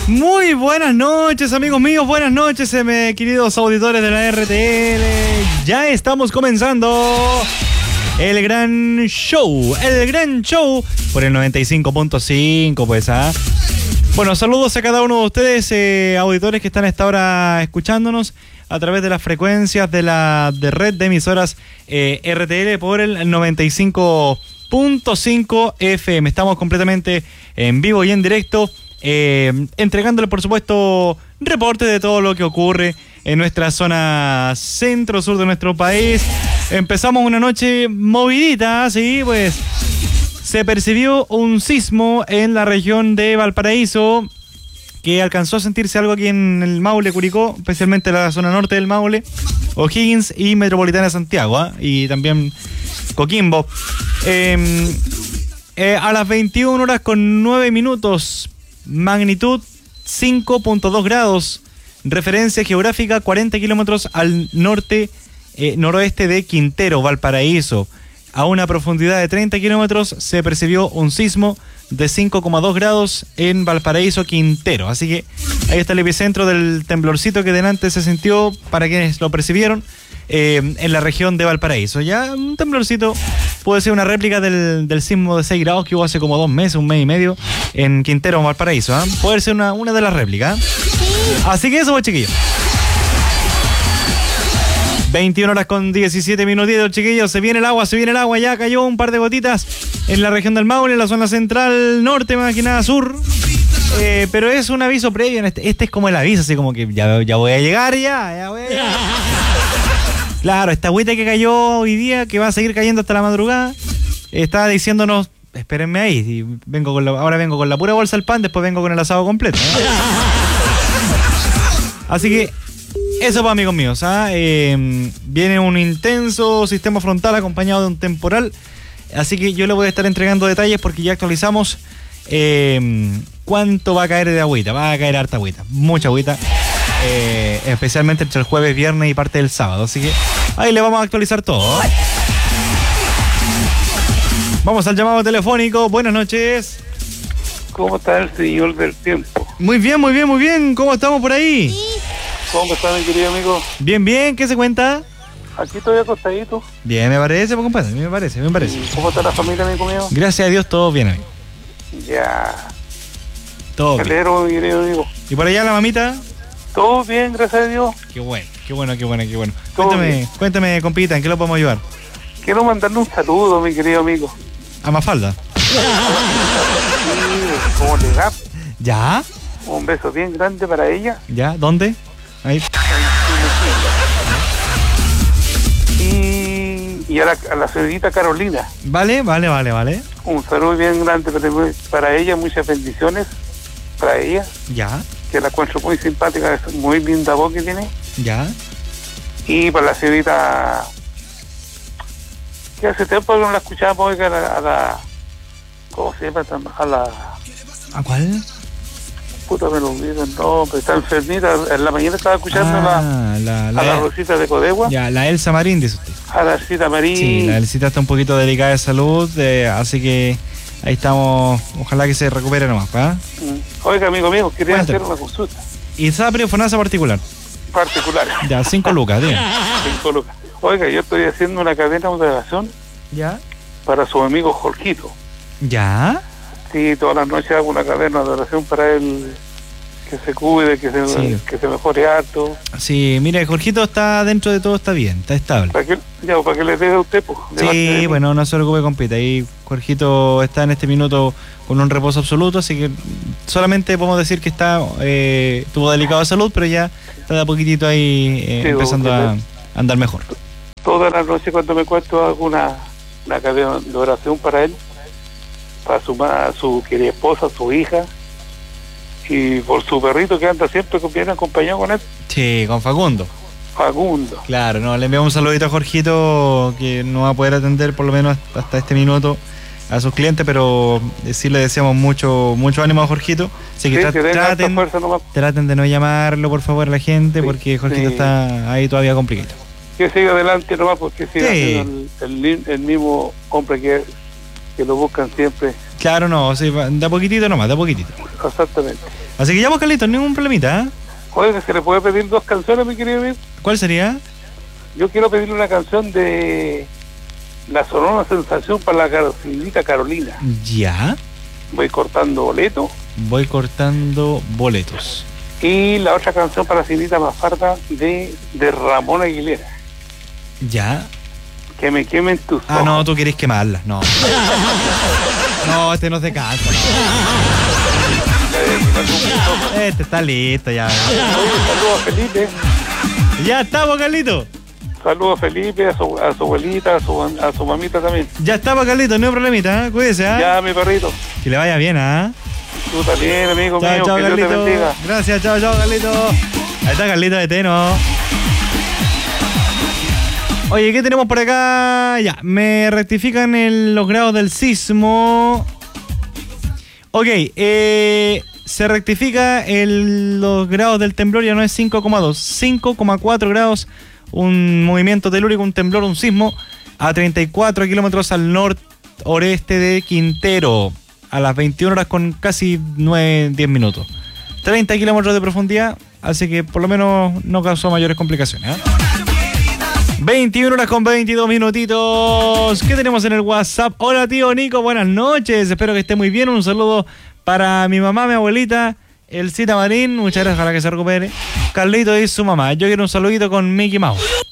Muy buenas noches, amigos míos, buenas noches, queridos auditores de la RTL. Ya estamos comenzando el gran show por el 95.5, pues, Bueno, saludos a cada uno de ustedes, auditores que están a esta hora escuchándonos a través de las frecuencias de la red de emisoras RTL por el 95.5 FM. Estamos completamente en vivo y en directo, entregándole, por supuesto, reporte de todo lo que ocurre en nuestra zona centro-sur de nuestro país. Empezamos una noche movidita, sí, pues se percibió un sismo en la región de Valparaíso, que alcanzó a sentirse algo aquí en el Maule, Curicó, especialmente la zona norte del Maule, O'Higgins y Metropolitana de Santiago, y también Coquimbo. A las 21 horas con 9 minutos, magnitud 5.2 grados, referencia geográfica 40 kilómetros al norte, noroeste de Quintero, Valparaíso. A una profundidad de 30 kilómetros se percibió un sismo de 5,2 grados en Valparaíso, Quintero. Así que ahí está el epicentro del temblorcito que delante se sintió, para quienes lo percibieron, en la región de Valparaíso. Ya un temblorcito puede ser una réplica del sismo de 6 grados que hubo hace como 2 meses, un mes y medio, en Quintero, Valparaíso. Puede ser una de las réplicas. Así que eso, pues, chiquillos. 21 horas con 17 minutitos, chiquillos. Se viene el agua, ya cayó un par de gotitas en la región del Maule, en la zona central norte, más que nada sur. Pero es un aviso previo. Este es como el aviso, así como que ya voy a llegar, ya voy a llegar. Claro, esta agüita que cayó hoy día, que va a seguir cayendo hasta la madrugada, está diciéndonos, espérenme ahí, y ahora vengo con la pura bolsa del pan, después vengo con el asado completo, ¿no? Así que eso, pues, amigos míos, viene un intenso sistema frontal acompañado de un temporal, así que yo le voy a estar entregando detalles porque ya actualizamos cuánto va a caer de agüita. Va a caer harta agüita, mucha agüita, especialmente entre el jueves, viernes y parte del sábado, así que ahí le vamos a actualizar todo. Vamos al llamado telefónico. Buenas noches. ¿Cómo está el señor del tiempo? Muy bien. ¿Cómo estamos por ahí? ¿Cómo está, mi querido amigo? Bien. ¿Qué se cuenta? Aquí estoy acostadito. Bien, me parece, compadre. Me parece. ¿Cómo está la familia, amigo mío? Gracias a Dios, todo bien, amigo. Ya. Todo bien. Calero, mi querido amigo. ¿Y por allá la mamita? Todo bien, gracias a Dios. Qué bueno. Cuéntame, compita, ¿en qué lo podemos ayudar? Quiero mandarle un saludo, mi querido amigo. A Mafalda. ¿Cómo le da? ¿Ya? Un beso bien grande para ella. ¿Ya? ¿Dónde? Ahí. Y a la señorita Carolina. Vale. Un saludo bien grande para ella, muchas bendiciones para ella. Ya. Que la encuentro muy simpática, es muy linda voz que tiene. Ya. Y para la señorita, que hace tiempo que no la escuchábamos, oiga, a la ¿cómo se llama? ¿A cuál? Puta, me lo olvido el nombre, está enfermita. En la mañana estaba escuchando a la Rosita de Codegua. Ya, la Elsa Marín, dice usted. A la Elcita Marín. Sí, la Elcita está un poquito delicada de salud, así que ahí estamos. Ojalá que se recupere nomás, ¿verdad? Oiga, amigo mío, quería hacer una consulta. ¿Y Saprio Fonasa particular? Particular. Ya, 5 lucas, dime. 5 lucas. Oiga, yo estoy haciendo una cadena de oración. ¿Ya? Para su amigo Jorgito. ¿Ya? Sí, todas las noches hago una cadena de oración para él, que se cuide, que se mejore harto. Sí, mire, Jorgito está dentro de todo, está bien, está estable. ¿Para qué le deje a usted, pues? Sí, bueno, no se preocupe, compita. Ahí Jorgito está en este minuto con un reposo absoluto, así que solamente podemos decir que tuvo delicado de salud, pero ya está de a poquitito ahí empezando a andar mejor. Todas las noches cuando me cuento hago una cadena de oración para él, para su querida esposa, su hija, y por su perrito que anda siempre viene acompañado con él. Sí, con Facundo. Claro, no, le enviamos un saludito a Jorgito, que no va a poder atender por lo menos hasta este minuto a sus clientes, pero sí le deseamos mucho ánimo a Jorgito. Así que traten de no llamarlo, por favor, a la gente, porque Jorgito está ahí todavía complicado. Que siga adelante nomás, porque siga siendo el mismo hombre que lo buscan siempre. Claro, no, sí, de a poquitito nomás, de a poquitito. Exactamente. Así que ya vos, Carlitos, ningún problemita, ¿eh? Oiga, ¿se le puede pedir 2 canciones, mi querido amigo? ¿Cuál sería? Yo quiero pedirle una canción de la Sonora Sensación para la señorita Carolina. Ya. Voy cortando boleto. Voy cortando boletos. Y la otra canción para la señorita Mafarda de Ramón Aguilera. Ya. Que me quemen tus ojos. Ah, no, tú querés quemarla. No. No, este no se cansa. No. Este está listo ya. Saludos a Felipe. Ya estamos, Carlito. Saludos a Felipe, a su abuelita, a su mamita también. Ya estamos, Carlito, no hay problemita, ¿eh? Cuídese, ¿eh? Ya, mi perrito. Que le vaya bien, ¿ah? Tú también, amigo chao, mío. chao, Que Carlito. Dios te bendiga. Gracias, chao, Carlito. Ahí está Carlito de Teno. Oye, ¿qué tenemos por acá? Ya, me rectifican los grados del sismo. Ok, se rectifica los grados del temblor, ya no es 5,2, 5,4 grados, un movimiento telúrico, un temblor, un sismo, a 34 kilómetros al noreste de Quintero, a las 21 horas con casi 9-10 minutos. 30 kilómetros de profundidad, así que por lo menos no causó mayores complicaciones, ¿eh? 21 horas con 22 minutitos. ¿Qué tenemos en el WhatsApp? Hola, tío Nico, buenas noches. Espero que esté muy bien. Un saludo para mi mamá, mi abuelita, Elcita Marín. Muchas gracias, ojalá que se recupere. Carlito y su mamá. Yo quiero un saludito con Mickey Mouse.